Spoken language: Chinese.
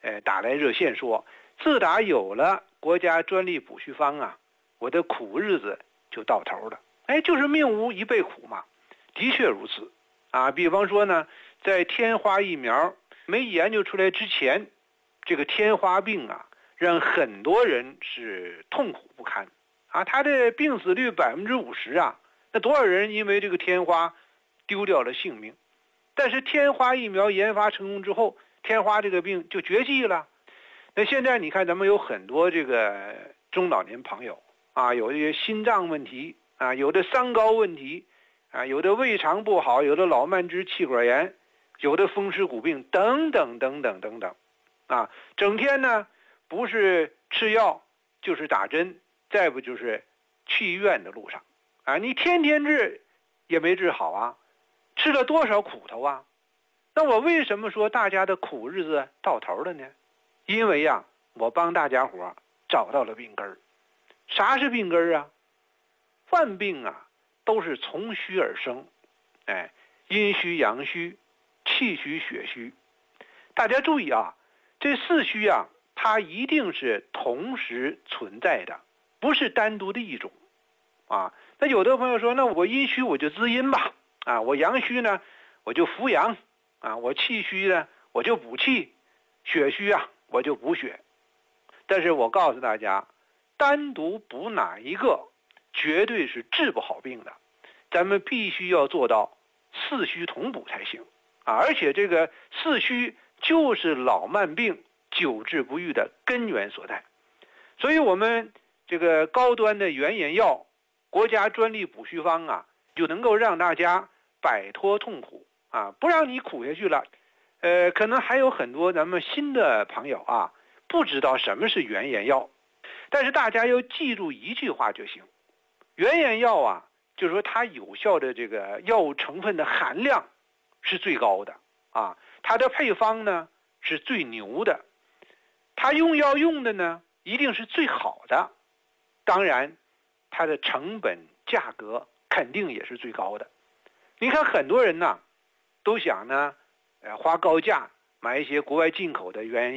打来热线说，自打有了国家专利补序方啊，我的苦日子就到头了。就是命无一倍苦嘛，的确如此啊。比方说呢，在天花疫苗没研究出来之前，这个天花病啊，让很多人是痛苦不堪啊。它的病死率50%啊，那多少人因为这个天花丢掉了性命？但是天花疫苗研发成功之后，天花这个病就绝迹了。那现在你看，咱们有很多这个中老年朋友啊，有这些心脏问题啊，有的三高问题啊，有的胃肠不好，有的老慢支气管炎，有的风湿骨病等等等等等等啊，整天呢不是吃药就是打针，再不就是去医院的路上啊，你天天治也没治好啊，吃了多少苦头啊。那我为什么说大家的苦日子到头了呢？因为呀，我帮大家伙找到了病根儿。啥是病根儿啊？万病啊都是从虚而生，阴虚阳虚气虚血虚。大家注意啊，这四虚啊它一定是同时存在的，不是单独的一种啊。那有的朋友说，那我阴虚我就滋阴吧啊，我阳虚呢我就扶阳啊，我气虚呢我就补气，血虚啊我就补血。但是我告诉大家，单独补哪一个绝对是治不好病的，咱们必须要做到四虚同补才行啊！而且这个四虚就是老慢病久治不愈的根源所在。所以我们这个高端的原研药国家专利补序方啊，就能够让大家摆脱痛苦啊，不让你苦下去了。可能还有很多咱们新的朋友啊，不知道什么是原研药，但是大家要记住一句话就行：原研药啊，就是说它有效的这个药物成分的含量是最高的啊，它的配方呢是最牛的，它用药用的呢一定是最好的，当然它的成本价格肯定也是最高的。你看很多人呢都想呢花高价买一些国外进口的原